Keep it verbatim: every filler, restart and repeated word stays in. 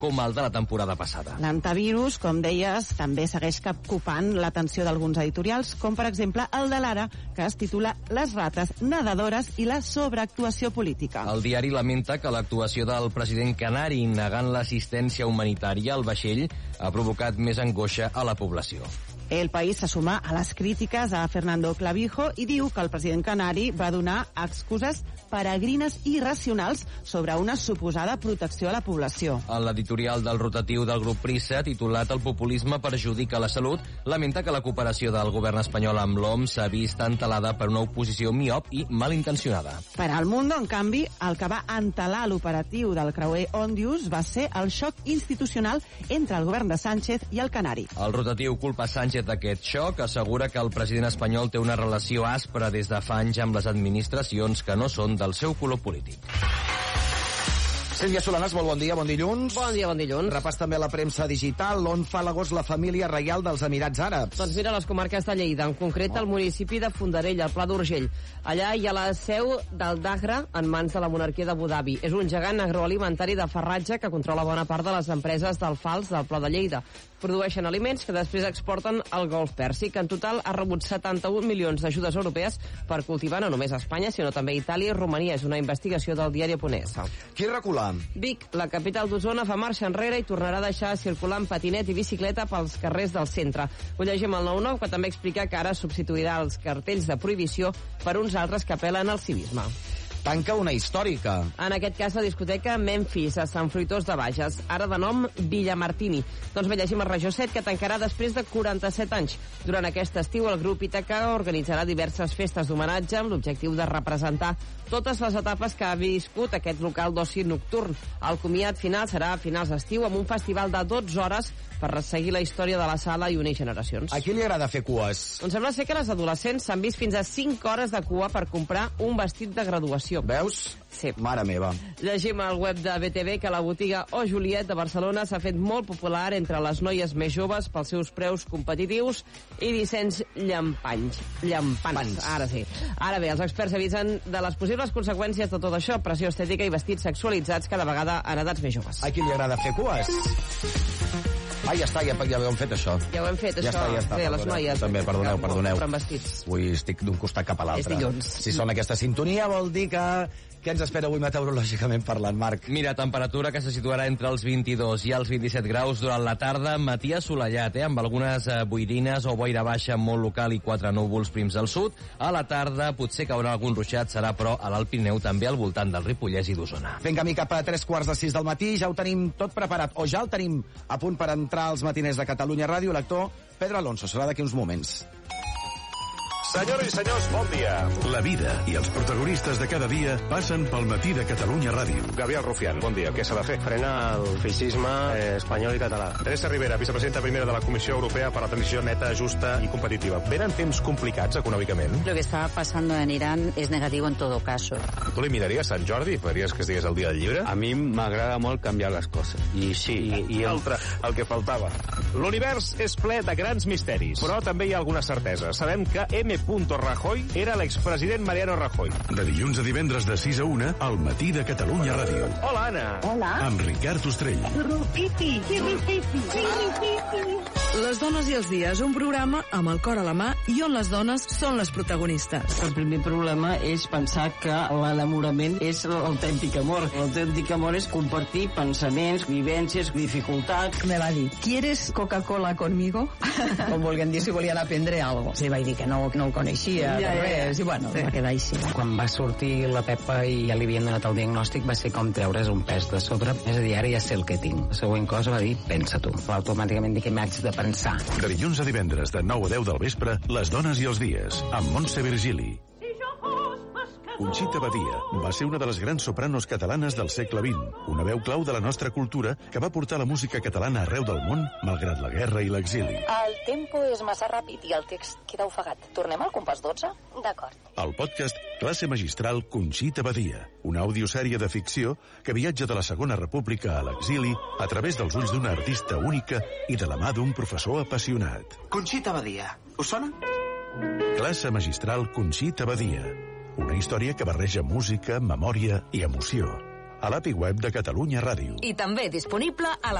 com el de la temporada passada. L'antivirus, com deies, també segueix ocupant l'atenció d'alguns editorials, com per exemple el de l'Ara, que es titula Les rates nedadores i la sobreactuació política. El diari lamenta que l'actuació del president canari negant l'assistència humanitària al vaixell ha provocat més angoixa a la població. El País se suma a les crítiques a Fernando Clavijo i diu que el president canari va donar excuses peregrines i irracionals sobre una suposada protecció a la població. En l'editorial del rotatiu del grup Prisa, titulat El populisme perjudica la salut, lamenta que la cooperació del govern espanyol amb l'O M S s'ha vist entelada per una oposició miop i malintencionada. Per al Mundo, en canvi, el que va entelar l'operatiu del creuer Ondius va ser el xoc institucional entre el govern de Sánchez i el canari. El rotatiu culpa Sánchez d'aquest xoc, assegura que el president espanyol té una relació aspra des de fa anys amb les administracions que no són del seu color polític. Sílvia Solanas, molt bon dia, bon dilluns. Bon dia, bon dilluns. Repàs també la premsa digital, on fa l'agost la família reial dels Emirats Àrabs. Doncs mira, les comarques de Lleida, en concret el municipi de Fondarella, al Pla d'Urgell. Allà hi ha la seu del Dagra en mans de la monarquia d'Abu Dhabi. És un gegant agroalimentari de farratge que controla bona part de les empreses d'alfals del Pla de Lleida. Produeixen aliments que després exporten al Golf Pèrsic. En total ha rebut setanta-un milions d'ajudes europees per cultivar no només a Espanya, sinó també a Itàlia i Romania. És una investigació del diari Ponès. Qui recula? Vic, la capital d'Osona, fa marxa enrere i tornarà a deixar circular amb patinet i bicicleta pels carrers del centre. Ho llegim al nou nou, que també explica que ara substituirà els cartells de prohibició per uns altres que apel·len al civisme. Tanca una històrica. En aquest cas, la discoteca Memphis, a Sant Fruitós de Bages, ara de nom Villamartini. Doncs bé, llegim a Regió set, que tancarà després de quaranta-set anys. Durant aquest estiu, el grup Ítaca organitzarà diverses festes d'homenatge amb l'objectiu de representar totes les etapes que ha viscut aquest local d'oci nocturn. El comiat final serà a finals d'estiu amb un festival de dotze hores per resseguir la història de la sala i unir generacions. A qui li agrada fer cues? Doncs sembla ser que les adolescents s'han vist fins a cinc hores de cua per comprar un vestit de graduació. Veus? Sí. Mare meva. Llegim al web de B T V que la botiga O Juliet de Barcelona s'ha fet molt popular entre les noies més joves pels seus preus competitius i dissenys llampanys. Llampants. Pans. Ara sí. Ara bé, els experts avisen de les possibles conseqüències de tot això, pressió estètica i vestits sexualitzats cada vegada en edats més joves. A qui li agrada fer cues? Ah, ja està, ja, ja ho hem fet, això. Ja ho hem fet, ja això. Està, ja està, sí, perdoneu. Les noies. També, perdoneu, perdoneu. Compren vestits. Avui estic d'un costat cap a l'altre. És dilluns. Si sona aquesta sintonia vol dir que... Què ens espera avui meteorològicament parlant, Marc? Mira, temperatura que se situarà entre els vint-i-dos i els vint-i-set graus durant la tarda, matí assolellat, eh, amb algunes eh, boirines o boira baixa molt local i quatre núvols prims al sud. A la tarda potser caurà algun ruixat, serà però a l'Alt Pirineu, també al voltant del Ripollès i d'Osona. Fent camí cap a tres quarts de sis del matí, ja ho tenim tot preparat, o ja el tenim a punt per entrar als matiners de Catalunya Ràdio, l'actor Pedro Alonso. Serà d'aquí uns moments. Senyores i senyors, bon dia. La vida i els protagonistes de cada dia passen pel matí de Catalunya Ràdio. Gabriel Rufián, bon dia. Què s'ha de fer? Frena el feixisme eh, espanyol i català. Teresa Rivera, vicepresidenta primera de la Comissió Europea per la Transició Neta, Justa y Competitiva. ¿Venen temps complicats econòmicament? Lo que está pasando en Irán es negativo en todo caso. Tu li miraries Sant Jordi? Faries que estigués el dia del llibre? A mi m'agrada molt canviar les coses. I sí, i, i el... Altre, el que faltava. L'univers és ple de grans misteris, però també hi ha alguna certesa. Sabem que M. Rajoy era l'expresident Mariano Rajoy. De dilluns a divendres de sis a una, al matí de Catalunya Ràdio. Hola, Anna. Hola. Amb Ricard Ostrell. Rupipi. Les dones i els dies, un programa amb el cor a la mà i on les dones són les protagonistes. El primer problema és pensar que l'enamorament és l'autèntic amor. L'autèntic amor és compartir pensaments, vivències, dificultats. Me va dir, ¿quieres Coca-Cola conmigo? Com volguem dir, si volien aprendre algo. Sí, vaig dir que no, no ho coneixia, ja, de res, i bueno, sí. Va quedar així. Quan va sortir la Pepa i ja li havien donat el diagnòstic, va ser com treure's un pes de sobre. És a dir, ara ja sé el que tinc. La següent cosa va dir, pensa tu. Automàticament dic que m'haig de pensar. De dilluns a divendres de nou a deu del vespre, Les dones i els dies, amb Montse Virgili. Conxita Badia va ser una de les grans sopranos catalanes del segle vint, una veu clau de la nostra cultura que va portar la música catalana arreu del món, malgrat la guerra i l'exili. El tempo és massa ràpid i el text queda ofegat. Tornem al compàs dotze? D'acord. El podcast Classe Magistral Conxita Badia, una audiosèrie de ficció que viatja de la Segona República a l'exili a través dels ulls d'una artista única i de la mà d'un professor apassionat. Conxita Badia, us sona? Classe Magistral Conxita Badia, una història que barreja música, memòria i emoció. a l'A P I web de Catalunya Ràdio. I també disponible a la